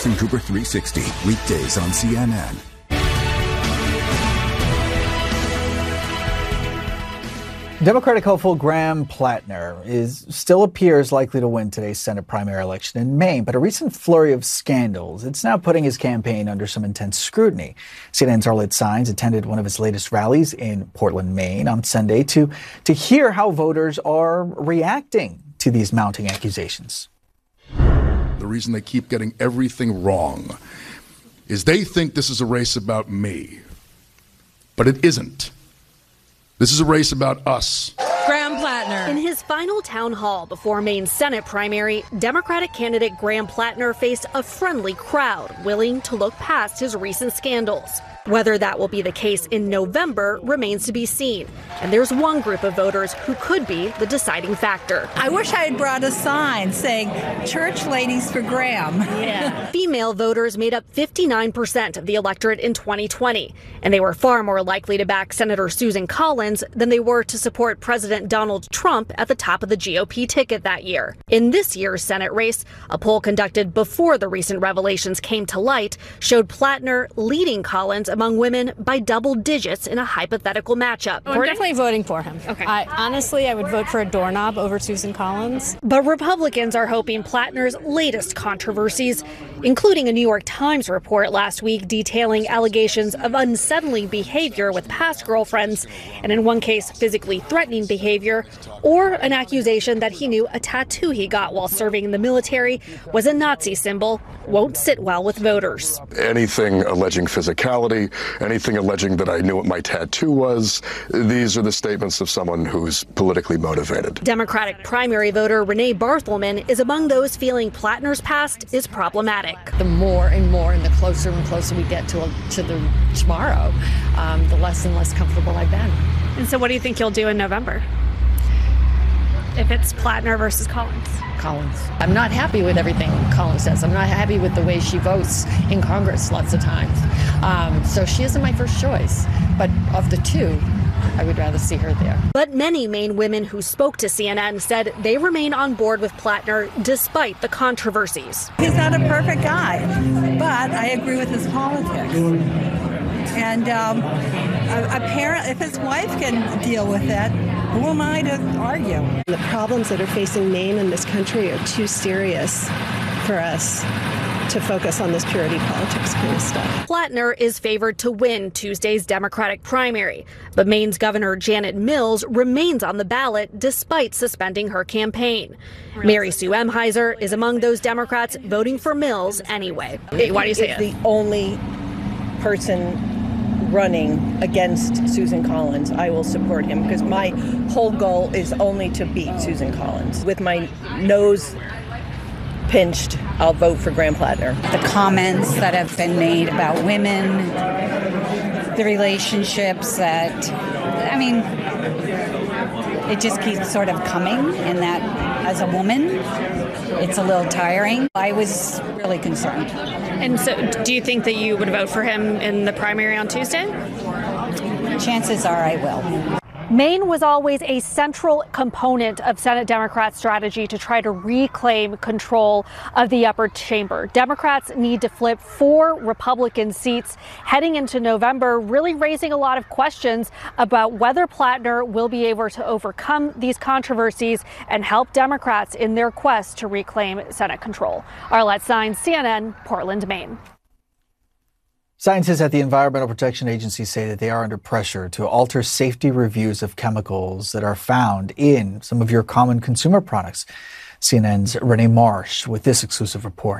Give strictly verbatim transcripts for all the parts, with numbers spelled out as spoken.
Anderson Cooper three sixty, weekdays on C N N. Democratic hopeful Graham Plattner is still appears likely to win today's Senate primary election in Maine, but a recent flurry of scandals, it's now putting his campaign under some intense scrutiny. C N N's Arlette Saenz attended one of his latest rallies in Portland, Maine on Sunday to, to hear how voters are reacting to these mounting accusations. The reason they keep getting everything wrong is they think this is a race about me, but it isn't. This is a race about us. Graham Plattner. In his final town hall before Maine's Senate primary, Democratic candidate Graham Plattner faced a friendly crowd willing to look past his recent scandals. Whether that will be the case in November remains to be seen. And there's one group of voters who could be the deciding factor. I wish I had brought a sign saying, Church Ladies for Graham. Yeah. Female voters made up fifty-nine percent of the electorate in twenty twenty, and they were far more likely to back Senator Susan Collins than they were to support President Donald Trump at the top of the G O P ticket that year. In this year's Senate race, a poll conducted before the recent revelations came to light showed Plattner leading Collins among women by double digits in a hypothetical matchup. I'm definitely voting for him. Okay. I, honestly, I would vote for a doorknob over Susan Collins. But Republicans are hoping Plattner's latest controversies, including a New York Times report last week detailing allegations of unsettling behavior with past girlfriends, and in one case, physically threatening behavior, or an accusation that he knew a tattoo he got while serving in the military was a Nazi symbol, won't sit well with voters. Anything alleging physicality, anything alleging that I knew what my tattoo was, these are the statements of someone who's politically motivated. Democratic primary voter Renee Barthelman is among those feeling Plattner's past is problematic. The more and more and the closer and closer we get to, to the tomorrow, um, the less and less comfortable I've been. And so what do you think you'll do in November? If it's Plattner versus Collins? Collins. I'm not happy with everything Collins says. I'm not happy with the way she votes in Congress lots of times. Um, so she isn't my first choice. But of the two, I would rather see her there. But many Maine women who spoke to C N N said they remain on board with Plattner despite the controversies. He's not a perfect guy, but I agree with his politics. And um, apparently, if his wife can deal with it, who am I to argue? The problems that are facing Maine and this country are too serious for us to focus on this purity politics kind of stuff. Plattner is favored to win Tuesday's Democratic primary, but Maine's Governor Janet Mills remains on the ballot despite suspending her campaign. Mary Sue Emheiser is among those Democrats voting for Mills anyway. Why do you say it? it? The only person running against Susan Collins, I will support him because my whole goal is only to beat Susan Collins. With my nose pinched, I'll vote for Graham Plattner. The comments that have been made about women, the relationships that, I mean, it just keeps sort of coming, and that as a woman, it's a little tiring. I was really concerned. And so do you think that you would vote for him in the primary on Tuesday? Chances are I will. Maine was always a central component of Senate Democrats' strategy to try to reclaim control of the upper chamber. Democrats need to flip four Republican seats heading into November, really raising a lot of questions about whether Plattner will be able to overcome these controversies and help Democrats in their quest to reclaim Senate control. Arlette Saenz, C N N, Portland, Maine. Scientists at the Environmental Protection Agency say that they are under pressure to alter safety reviews of chemicals that are found in some of your common consumer products. C N N's Renee Marsh with this exclusive report.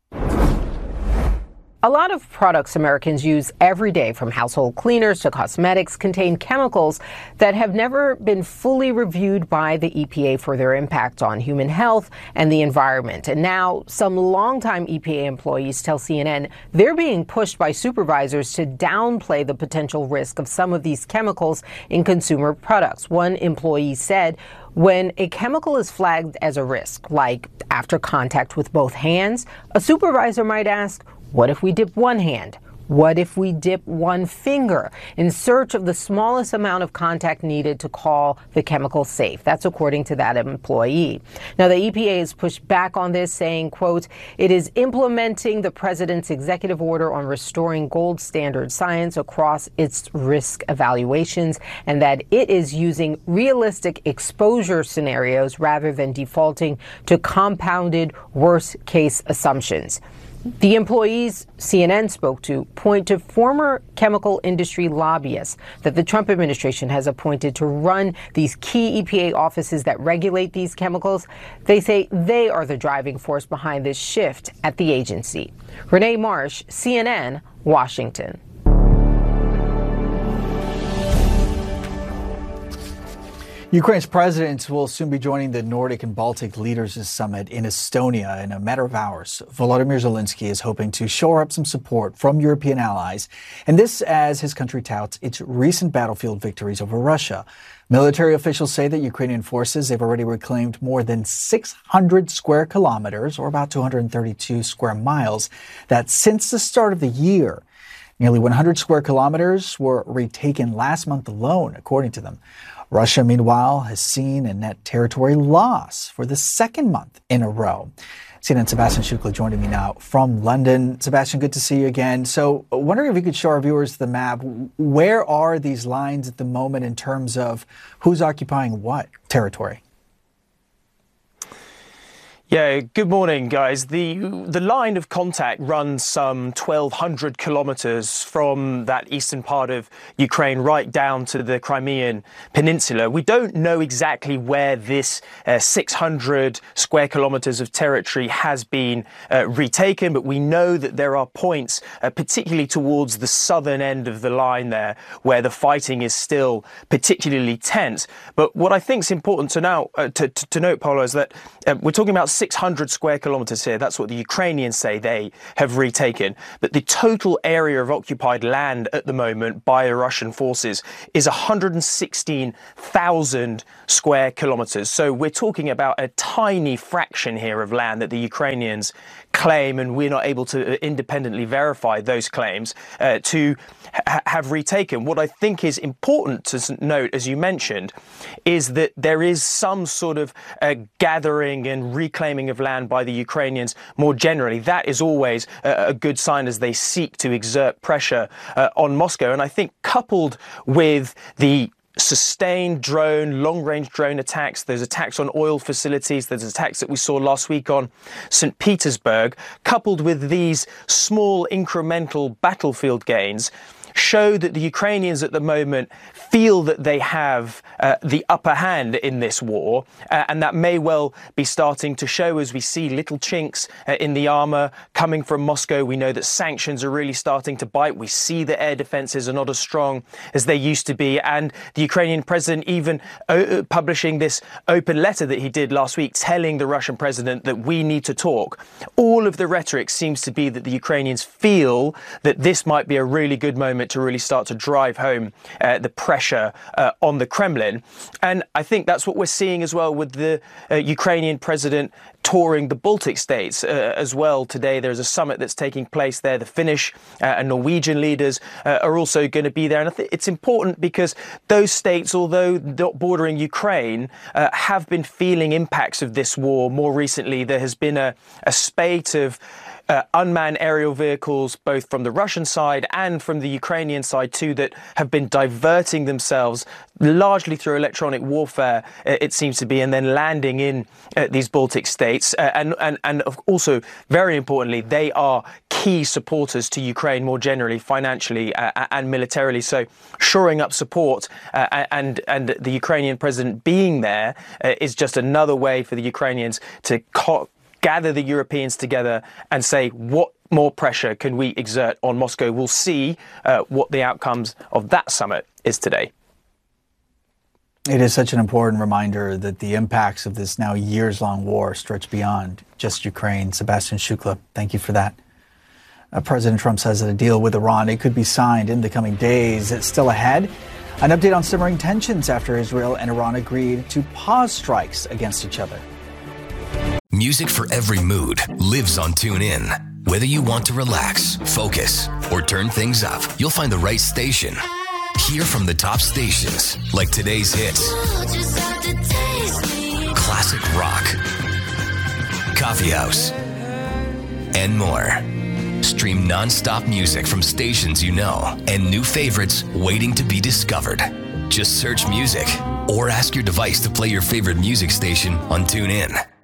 A lot of products Americans use every day, from household cleaners to cosmetics, contain chemicals that have never been fully reviewed by the E P A for their impact on human health and the environment. And now some longtime E P A employees tell C N N they're being pushed by supervisors to downplay the potential risk of some of these chemicals in consumer products. One employee said, when a chemical is flagged as a risk, like after contact with both hands, a supervisor might ask, what if we dip one hand? What if we dip one finger in search of the smallest amount of contact needed to call the chemical safe? That's according to that employee. Now, the E P A has pushed back on this, saying, quote, it is implementing the president's executive order on restoring gold standard science across its risk evaluations, and that it is using realistic exposure scenarios rather than defaulting to compounded worst case assumptions. The employees C N N spoke to point to former chemical industry lobbyists that the Trump administration has appointed to run these key E P A offices that regulate these chemicals. They say they are the driving force behind this shift at the agency. Renee Marsh, C N N, Washington. Ukraine's president will soon be joining the Nordic and Baltic Leaders Summit in Estonia in a matter of hours. Volodymyr Zelensky is hoping to shore up some support from European allies, and this as his country touts its recent battlefield victories over Russia. Military officials say that Ukrainian forces have already reclaimed more than six hundred square kilometers, or about two hundred thirty-two square miles, that since the start of the year. Nearly one hundred square kilometers were retaken last month alone, according to them. Russia, meanwhile, has seen a net territory loss for the second month in a row. C N N's Sebastian Shukla joining me now from London. Sebastian, good to see you again. So wondering if you could show our viewers the map. Where are these lines at the moment in terms of who's occupying what territory? Yeah, good morning, guys. The the line of contact runs some twelve hundred kilometers from that eastern part of Ukraine right down to the Crimean Peninsula. We don't know exactly where this uh, six hundred square kilometers of territory has been uh, retaken, but we know that there are points, uh, particularly towards the southern end of the line there, where the fighting is still particularly tense. But what I think is important to now uh, to, to, to note, Paolo, is that uh, we're talking about six hundred square kilometers here. That's what the Ukrainians say they have retaken. But the total area of occupied land at the moment by the Russian forces is one hundred sixteen thousand square kilometers. So we're talking about a tiny fraction here of land that the Ukrainians claim, and we're not able to independently verify those claims, uh, to ha- have retaken. What I think is important to note, as you mentioned, is that there is some sort of uh, gathering and reclaiming of land by the Ukrainians more generally. That is always a, a good sign as they seek to exert pressure uh, on Moscow. And I think coupled with the sustained drone, long-range drone attacks, there's attacks on oil facilities, there's attacks that we saw last week on Saint Petersburg, coupled with these small incremental battlefield gains, show that the Ukrainians at the moment feel that they have uh, the upper hand in this war, uh, and that may well be starting to show as we see little chinks uh, in the armor coming from Moscow. We know that sanctions are really starting to bite. We see that air defenses are not as strong as they used to be, and the Ukrainian president even uh, publishing this open letter that he did last week telling the Russian president that we need to talk. All of the rhetoric seems to be that the Ukrainians feel that this might be a really good moment to really start to drive home uh, the pressure uh, on the Kremlin. And I think that's what we're seeing as well with the uh, Ukrainian president touring the Baltic states uh, as well today. There's a summit that's taking place there. The Finnish uh, and Norwegian leaders uh, are also going to be there. And I think it's important because those states, although not bordering Ukraine, uh, have been feeling impacts of this war more recently. There has been a, a spate of Uh, unmanned aerial vehicles, both from the Russian side and from the Ukrainian side too, that have been diverting themselves largely through electronic warfare, uh, it seems to be, and then landing in uh, these Baltic states. Uh, and, and, and also, very importantly, they are key supporters to Ukraine more generally, financially uh, and militarily. So shoring up support uh, and, and the Ukrainian president being there uh, is just another way for the Ukrainians to co- gather the Europeans together and say, what more pressure can we exert on Moscow? We'll see uh, what the outcomes of that summit is today. It is such an important reminder that the impacts of this now years-long war stretch beyond just Ukraine. Sebastian Shukla, thank you for that. Uh, President Trump says that a deal with Iran, it could be signed in the coming days. It's still ahead. An update on simmering tensions after Israel and Iran agreed to pause strikes against each other. Music for every mood lives on TuneIn. Whether you want to relax, focus, or turn things up, you'll find the right station. Hear from the top stations, like today's hits, classic rock, coffee house, and more. Stream non-stop music from stations you know and new favorites waiting to be discovered. Just search music or ask your device to play your favorite music station on TuneIn.